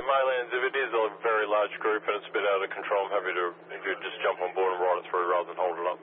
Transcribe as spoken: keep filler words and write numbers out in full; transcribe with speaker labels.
Speaker 1: Maylands, if it is a very large group and it's a bit out of control, I'm happy to, if you just jump on board and ride it through rather than hold it up.